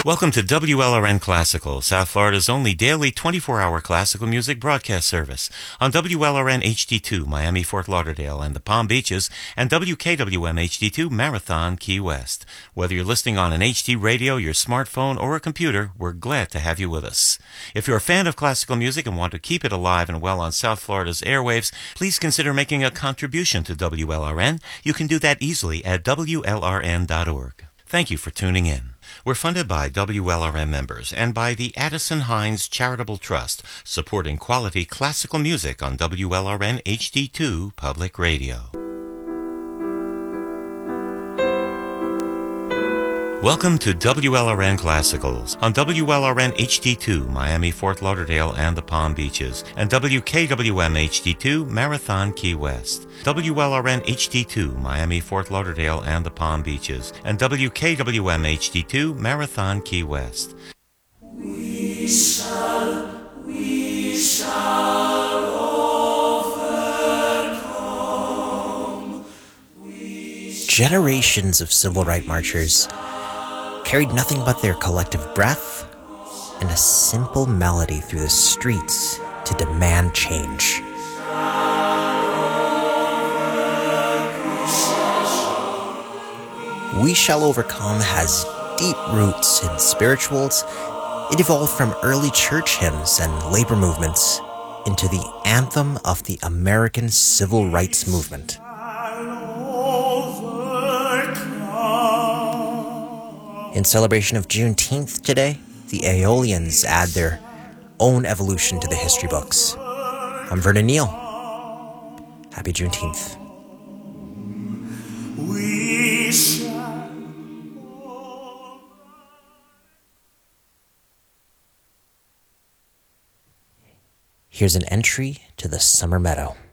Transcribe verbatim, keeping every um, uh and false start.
Welcome to W L R N Classical, South Florida's only daily twenty-four hour classical music broadcast service on W L R N H D two, Miami, Fort Lauderdale, and the Palm Beaches, and W K W M H D two, Marathon, Key West. Whether you're listening on an H D radio, your smartphone, or a computer, we're glad to have you with us. If you're a fan of classical music and want to keep it alive and well on South Florida's airwaves, please consider making a contribution to W L R N. You can do that easily at W L R N dot org. Thank you for tuning in. We're funded by W L R N members and by the Addison Hines Charitable Trust, supporting quality classical music on W L R N H D two Public Radio. Welcome to W L R N Classicals on W L R N H D two, Miami, Fort Lauderdale, and the Palm Beaches, and W K W M H D two, Marathon, Key West. W L R N H D two, Miami, Fort Lauderdale, and the Palm Beaches, and W K W M H D two, Marathon, Key West. We shall, we shall overcome. We shall... Generations of civil rights marchers carried nothing but their collective breath and a simple melody through the streets to demand change. We Shall Overcome has deep roots in spirituals. It evolved from early church hymns and labor movements into the anthem of the American civil rights movement. In celebration of Juneteenth today, the Aeolians add their own evolution to the history books. I'm Vernon Neal. Happy Juneteenth. We shall. Here's an entry to the Summer Meadow.